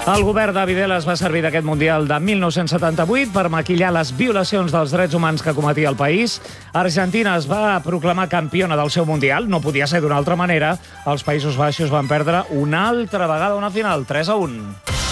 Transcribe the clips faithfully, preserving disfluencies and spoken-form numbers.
El govern de Videla es va servir d'aquest Mundial de mil nou-cents setanta-vuit per maquillar les violacions dels drets humans que cometia el país. Argentina es va proclamar campiona del seu Mundial. No podia ser d'una altra manera. Els Països Baixos van perdre una altra vegada una final, tres a un.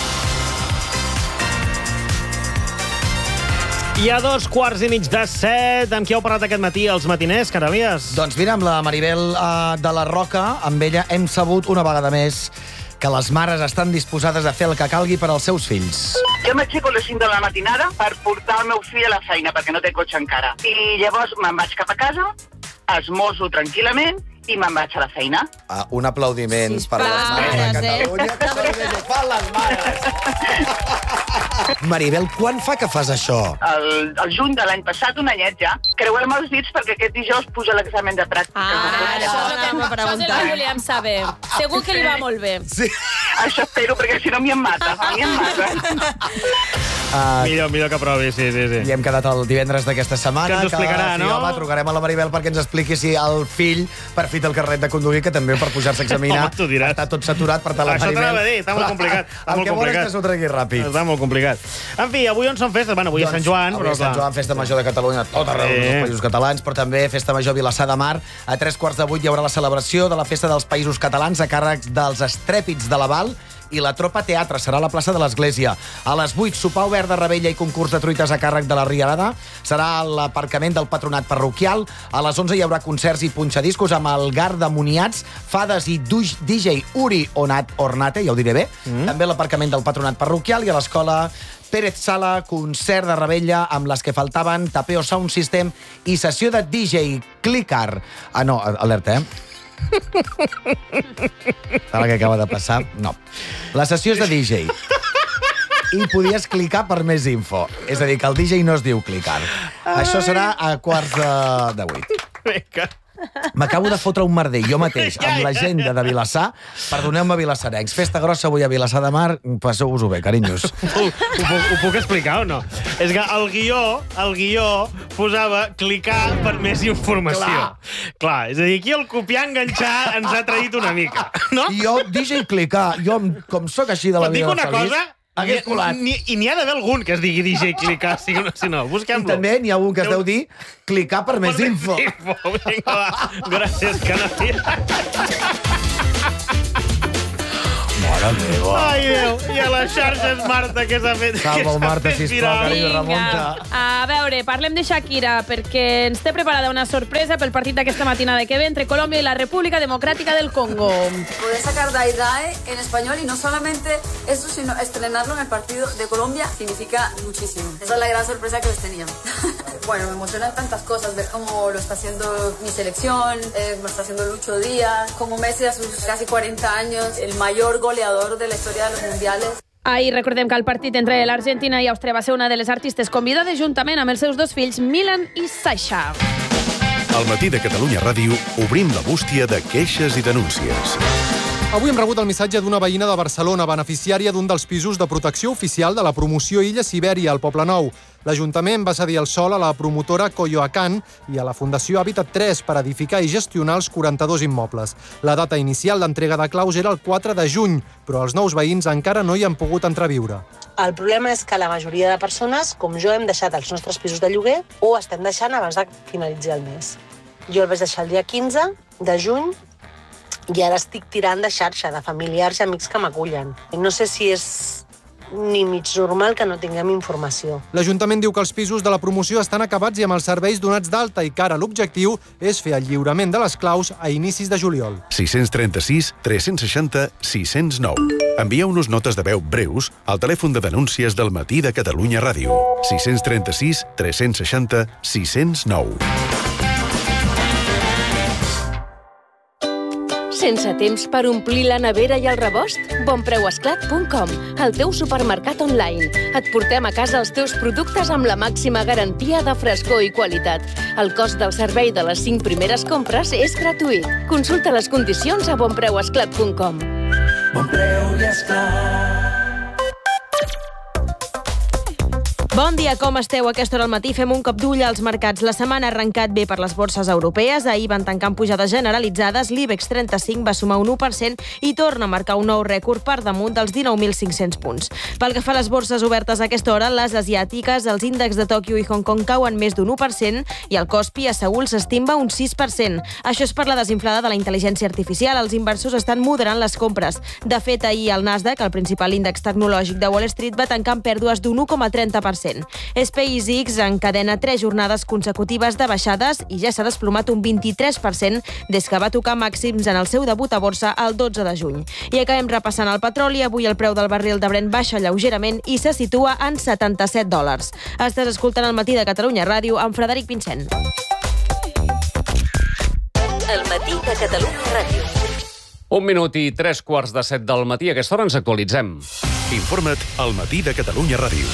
Hi ha dos quarts i mig de set. Amb qui heu parlat aquest matí als matiners, Canalies? Doncs mira, amb la Maribel uh, de la Roca, amb ella hem sabut una vegada més que les mares estan disposades a fer el que calgui per als seus fills. Jo m'aixeco a les cinc de la matinada per portar el meu fill a la feina, perquè no té cotxe encara. I llavors me'n vaig cap a casa, esmoso tranquil·lament i me'n vaig a la feina. Uh, un aplaudiment Sisplau, per a les mares de Catalunya, eh? que només ho fan les mares. Maribel, quan fa que fas això? El, el juny de l'any passat, un anyet ja. Creuem els dits perquè aquest dijous puja l'examen de pràctica. Ah, això és el que Això és el que volíem saber. Segur que li va molt bé. Sí. Això espero, perquè si no a mi em mata. A mi em mata. Uh, Millor, millor que provi, sí, sí, sí. I hem quedat el divendres d'aquesta setmana. Que ens ho explicarà, que, no? Sí, home, trucarem a la Maribel perquè ens expliqui si el fill per fi té el carnet de conduir, que també per pujar-se a examinar Home, tu diràs. està tot saturat, per tant la Això Maribel... t'anava a dir, està molt complicat. Està El molt que vol és complicat. que s'ho tregui ràpid. Està molt complicat. En fi, avui on són festes? Bueno, avui Doncs, és Sant Joan, avui però és Sant clar. Joan, festa major de Catalunya, a tot arreu Sí. dels països catalans, però també festa major a Vilassar de Mar. A tres quarts de vuit hi haurà la celebració de la festa dels països catalans a càrrecs dels Estrèpits de la Val i la Tropa Teatre. Serà a la plaça de l'Església. A les vuit, sopar obert de rebella i concurs de truites a càrrec de la Rialada. Serà a l'aparcament del Patronat Parroquial. A les onze hi haurà concerts i punxadiscos amb el Gar de Moniats, Fades i D J Uri Onat Ornate, ja ho diré bé. Mm. També a l'aparcament del Patronat Parroquial i a l'escola Pérez Sala, concert de rebella amb les que faltaven, tapeo sound system i sessió de D J Clicker. Ah, no, alerta, eh? Ara que acaba de passar, no. La sessió és de D J. I podies clicar per més info. És a dir, que el D J no es diu clicar. Això serà a quarts de, de vuit. Vinga. M'acabo de fotre un merder jo mateix amb l'agenda de Vilassar. Perdoneu-me, vilassarencs. Festa grossa avui a Vilassar de Mar. Passeu-vos-ho bé, carinyos. Ho, ho, puc, ho puc explicar o no? És que el guió, el guió posava clicar per més informació. Clar. Clar, és a dir, aquí el copiar enganxar ens ha traït una mica, no? I jo, D J clicar, jo com sóc així de la Però et dic vida una feliç, cosa, hagués colat. Ni, I n'hi ha d'haver algun que es digui D J clicar, si no, si no I busquem-lo. també n'hi ha un que es deu dir clicar per més Per info. info. Vinga, va. Gràcies, Canalies. Mare meva. Ai, Déu, i a les xarxes Marta, què s'ha fet? Salva Què el s'ha Marta, fet sisplau, viral? carinyo, remunta. A veure, parlem de Shakira, perquè ens té preparada una sorpresa pel partit d'aquesta matinada que ve entre Colòmbia i la República Democràtica del Congo. Poder sacar Daidae en español y no solamente eso, sino estrenarlo en el partido de Colombia significa muchísimo. Esa es la gran sorpresa que les tenía. Bueno, me emocionan tantas cosas, ver cómo lo está haciendo mi selección, eh, lo está haciendo Lucho Díaz, como Messi a sus casi cuarenta años, el mayor goleador de la historia de los mundiales. Ahir recordem que el partit entre l'Argentina i Àustria va ser una de les artistes convidades juntament amb els seus dos fills, Milan i Sasha. Al matí de Catalunya Ràdio obrim la bústia de queixes i denúncies. Avui hem rebut el missatge d'una veïna de Barcelona, beneficiària d'un dels pisos de protecció oficial de la promoció Illa Sibèria, al Poble Nou. L'Ajuntament va cedir el sòl a la promotora Coyoacán i a la Fundació Hàbitat tres per edificar i gestionar els quaranta-dos immobles. La data inicial d'entrega de claus era el quatre de juny, però els nous veïns encara no hi han pogut entrar a viure. El problema és que la majoria de persones, com jo, hem deixat els nostres pisos de lloguer o estem deixant abans de finalitzar el mes. Jo el vaig deixar el dia quinze de juny i ara estic tirant de xarxa de familiars i amics que m'acullen. No sé si és ni mig normal que no tinguem informació. L'Ajuntament diu que els pisos de la promoció estan acabats i amb els serveis donats d'alta i que ara l'objectiu és fer el lliurament de les claus a inicis de juliol. sis cents trenta-sis tres cents seixanta sis cents nou. Envieu-nos notes de veu breus al telèfon de denúncies del matí de Catalunya Ràdio. sis cents trenta-sis tres cents seixanta sis cents nou. Sense temps per omplir la nevera i el rebost? bonpreuesclat punt com, el teu supermercat online. Et portem a casa els teus productes amb la màxima garantia de frescor i qualitat. El cost del servei de les cinc primeres compres és gratuït. Consulta les condicions a bonpreuesclat punt com. Bon preu i esclat. Bon dia, com esteu? A aquesta hora al matí fem un cop d'ull als mercats. La setmana ha arrencat bé per les borses europees. Ahir van tancar amb pujades generalitzades. L'IBEX trenta-cinc va sumar un u per cent i torna a marcar un nou rècord per damunt dels dinou mil cinc-cents punts. Pel que fa a les borses obertes a aquesta hora, les asiàtiques, els índexs de Tòquio i Hong Kong cauen més d'un u per cent i el Kospi a Seül s'estimba un sis per cent. Això és per la desinflada de la intel·ligència artificial. Els inversors estan moderant les compres. De fet, ahir el Nasdaq, el principal índex tecnològic de Wall Street, va tancar amb pèrdues d'un u coma trenta per cent. SpaceX encadena tres jornades consecutives de baixades i ja s'ha desplomat un vint-i-tres per cent des que va tocar màxims en el seu debut a borsa el dotze de juny. I acabem repassant el petroli. Avui el preu del barril de Brent baixa lleugerament i se situa en setanta-set dòlars. Estàs escoltant el Matí de Catalunya Ràdio amb Frederic Pinsent. El Matí de Catalunya Ràdio. Un minut i tres quarts de set del matí. A aquesta hora ens actualitzem. Informa't al Matí de Catalunya Ràdio.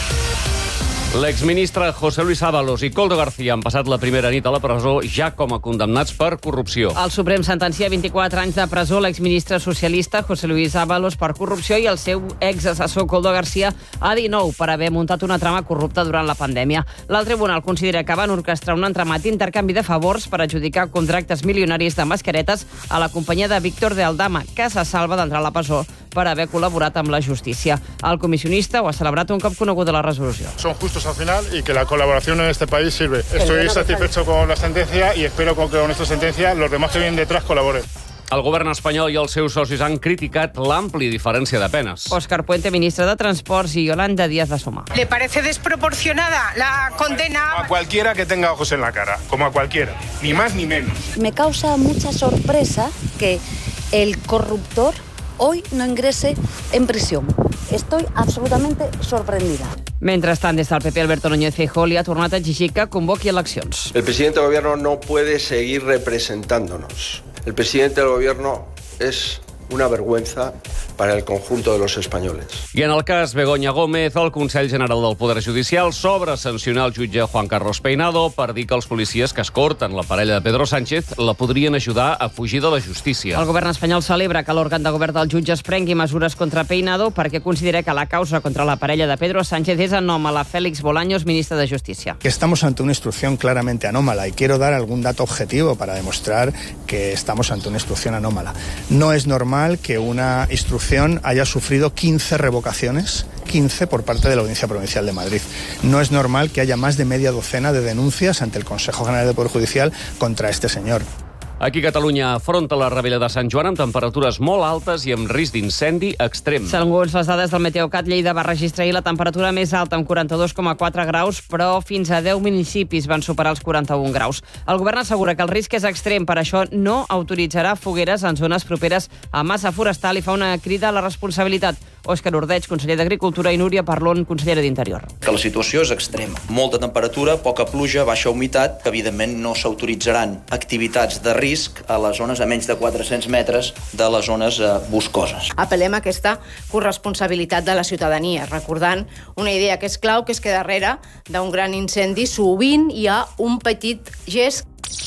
L'exministre José Luis Ábalos i Koldo García han passat la primera nit a la presó ja com a condemnats per corrupció. El Suprem sentencia vint-i-quatre anys de presó l'exministre socialista José Luis Ábalos per corrupció i el seu exassessor Koldo García a dinou per haver muntat una trama corrupta durant la pandèmia. El tribunal considera que van orquestrar un entramat d'intercanvi de favors per adjudicar contractes milionaris de mascaretes a la companyia de Víctor de Aldama, que se salva d'entrar a la presó per haver col·laborat amb la justícia. El comissionista ho ha celebrat un cop coneguda la resolució. Son justos al final y que la colaboración en este país sirve. Estoy satisfecho con la sentencia y espero que con esta sentencia los demás que vienen detrás colaboren. El govern espanyol i els seus socis han criticat l'ampli diferència de penes. Óscar Puente, ministre de Transports, i Yolanda Díaz de Soma. ¿Le parece desproporcionada la condena? A cualquiera que tenga ojos en la cara, como a cualquiera, ni más ni menos. Me causa mucha sorpresa que el corruptor hoy no ingrese en prisión. Estoy absolutamente sorprendida. Mentrestant, des del P P, Alberto Núñez Feijóo li ha tornat a exigir que convoqui eleccions. El presidente del gobierno no puede seguir representándonos. El presidente del gobierno es una vergüenza para el conjunto de los españoles. I en el cas Begoña Gómez, el Consell General del Poder Judicial s'obre a sancionar el jutge Juan Carlos Peinado per dir que els policies que escorten la parella de Pedro Sánchez la podrien ajudar a fugir de la justícia. El govern espanyol celebra que l'òrgan de govern del jutge es prengui mesures contra Peinado perquè considera que la causa contra la parella de Pedro Sánchez és anòmala. Félix Bolaños, ministre de Justícia. Que estamos ante una instrucción claramente anómala y quiero dar algún dato objetivo para demostrar que estamos ante una instrucción anómala. No es normal que una instrucción haya sufrido quince revocaciones, quince por parte de la Audiencia Provincial de Madrid. No es normal que haya más de media docena de denuncias ante el Consejo General del Poder Judicial contra este señor. Aquí Catalunya afronta la Rebella de Sant Joan amb temperatures molt altes i amb risc d'incendi extrem. Segons les dades del Meteocat, Lleida va registrar ahir la temperatura més alta amb quaranta-dos coma quatre graus, però fins a deu municipis van superar els quaranta-un graus. El govern assegura que el risc és extrem, per això no autoritzarà fogueres en zones properes a massa forestal i fa una crida a la responsabilitat. Òscar Ordeig, conseller d'Agricultura, i Núria Parlon, consellera d'Interior. Que la situació és extrema. Molta temperatura, poca pluja, baixa humitat, que evidentment no s'autoritzaran activitats de risc a les zones a menys de quatre-cents metres de les zones eh, boscoses. Apel·lem a aquesta corresponsabilitat de la ciutadania, recordant una idea que és clau, que és que darrere d'un gran incendi sovint hi ha un petit gest.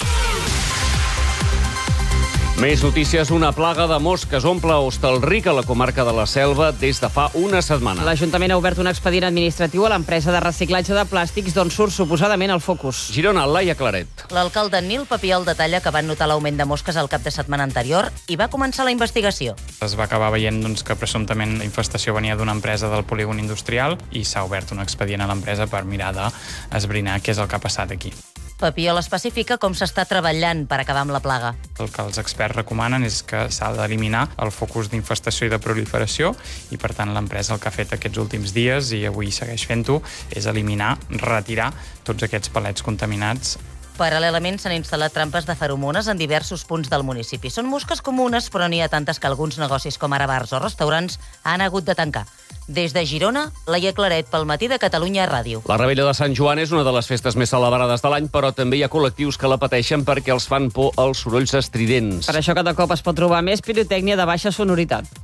Més notícies. Una plaga de mosques omple Hostalric, a la comarca de la Selva, des de fa una setmana. L'Ajuntament ha obert un expedient administratiu a l'empresa de reciclatge de plàstics d'on surt suposadament el focus. Girona, Laia Claret. L'alcalde Nil Papiol detalla que van notar l'augment de mosques el cap de setmana anterior i va començar la investigació. Es va acabar veient doncs, que presumptament la infestació venia d'una empresa del polígon industrial i s'ha obert un expedient a l'empresa per mirar d'esbrinar què és el que ha passat aquí. Papiol especifica com s'està treballant per acabar amb la plaga. El que els experts recomanen és que s'ha d'eliminar el focus d'infestació i de proliferació i, per tant, l'empresa el que ha fet aquests últims dies i avui segueix fent-ho és eliminar, retirar tots aquests palets contaminats. Paral·lelament s'han instal·lat trampes de feromones en diversos punts del municipi. Són mosques comunes, però n'hi ha tantes que alguns negocis com ara bars o restaurants han hagut de tancar. Des de Girona, Laia Claret, pel Matí de Catalunya Ràdio. La Rebella de Sant Joan és una de les festes més celebrades de l'any, però també hi ha col·lectius que la pateixen perquè els fan por els sorolls estridents. Per això cada cop es pot trobar més pirotècnia de baixa sonoritat.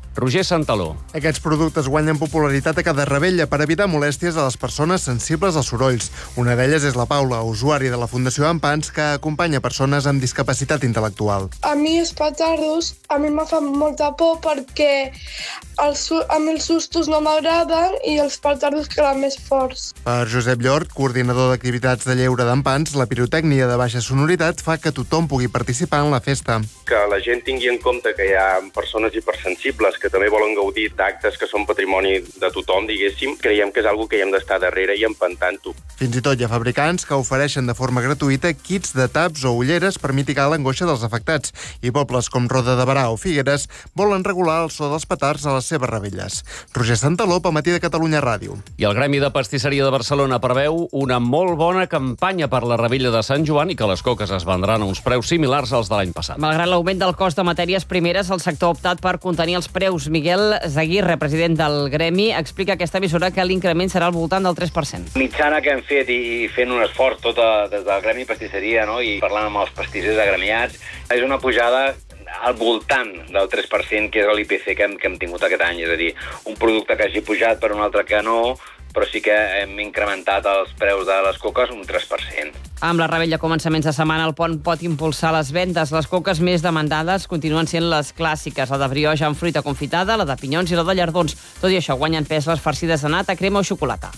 Roger Santaló. Aquests productes guanyen popularitat a cada rebella per evitar molèsties a les persones sensibles als sorolls. Una d'elles és la Paula, usuària de la Fundació Ampans, que acompanya persones amb discapacitat intel·lectual. A mi els petardos, a mi me fan molta por perquè els, a mi els sustos no m'agraden i els petardos queden més forts. Per Josep Llort, coordinador d'activitats de lleure d'Ampans, la pirotècnia de baixa sonoritat fa que tothom pugui participar en la festa. Que la gent tingui en compte que hi ha persones hipersensibles que també volen gaudir d'actes que són patrimoni de tothom, diguéssim, creiem que és algo que hi hem d'estar darrere i empantant-ho. Fins i tot hi ha fabricants que ofereixen de forma gratuïta kits de taps o ulleres per mitigar l'angoixa dels afectats, i pobles com Roda de Barà o Figueres volen regular el so dels petards a les seves rebelles. Roger Santaló, pel Matí de Catalunya Ràdio. I el Gremi de Pastisseria de Barcelona preveu una molt bona campanya per la rebella de Sant Joan i que les coques es vendran a uns preus similars als de l'any passat. Malgrat l'augment del cost de matèries primeres, el sector ha optat per contenir els preus. Miguel Zaguirre, president del Gremi, explica aquesta mesura que l'increment serà al voltant del tres per cent. Mitjana que hem fet i fent un esforç tot a, des del Gremi Pastisseria, no? I parlant amb els pastissers agremiats, és una pujada al voltant del tres per cent, que és l'I P C que hem, que hem tingut aquest any. És a dir, un producte que hagi pujat per un altre que no, però sí que hem incrementat els preus de les coques un tres per cent. Amb la rebella a començaments de setmana, el pont pot impulsar les vendes. Les coques més demandades continuen sent les clàssiques, la de brioix amb fruita confitada, la de pinyons i la de llardons. Tot i això, guanyen pes les farcides de nata, crema o xocolata.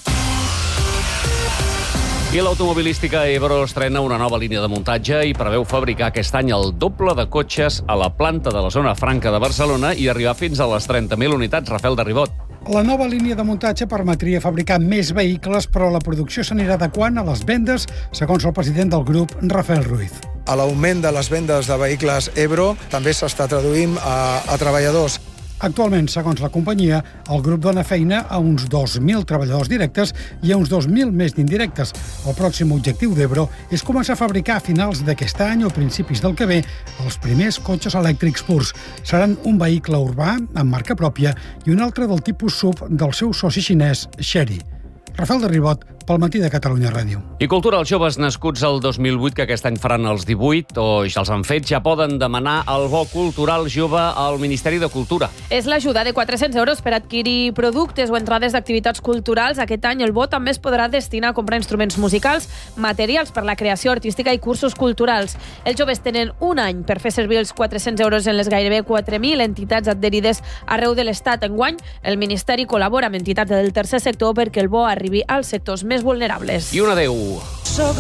I l'automobilística Ebro estrena una nova línia de muntatge i preveu fabricar aquest any el doble de cotxes a la planta de la zona franca de Barcelona i arribar fins a les trenta mil unitats. Rafael de Ribot. La nova línia de muntatge permetria fabricar més vehicles, però la producció s'anirà adequant a les vendes, segons el president del grup, Rafael Ruiz. L'augment de les vendes de vehicles Ebro també s'està traduint a, a treballadors. Actualment, segons la companyia, el grup dona feina a uns dos mil treballadors directes i a uns dos mil més d'indirectes. El pròxim objectiu d'Ebro és començar a fabricar a finals d'aquest any o principis del que ve els primers cotxes elèctrics purs. Seran un vehicle urbà amb marca pròpia i un altre del tipus S U V del seu soci xinès, Chery. Rafael de Ribot, pel Matí de Catalunya Ràdio. I cultura, els joves nascuts el dos mil vuit, que aquest any faran els divuit, o ja els han fet, ja poden demanar el bo cultural jove al Ministeri de Cultura. És l'ajuda de quatre-cents euros per adquirir productes o entrades d'activitats culturals. Aquest any el bo també es podrà destinar a comprar instruments musicals, materials per la creació artística i cursos culturals. Els joves tenen un any per fer servir els quatre-cents euros en les gairebé quatre mil entitats adherides arreu de l'Estat. Enguany, el Ministeri col·labora amb entitats del tercer sector perquè el bo arribi als sectors més vulnerables. I un adeu.